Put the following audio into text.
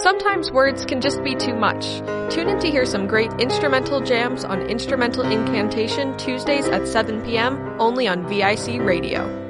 sometimes words can just be too much. Tune in to hear some great instrumental jams on Instrumental Incantation Tuesdays at 7 p.m. only on VIC Radio.